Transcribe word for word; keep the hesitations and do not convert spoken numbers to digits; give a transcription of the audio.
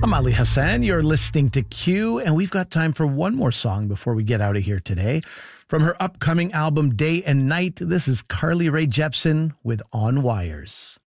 I'm Ali Hassan. You're listening to Q, and we've got time for one more song before we get out of here today. From her upcoming album, Day and Night, this is Carly Rae Jepsen with On Wires.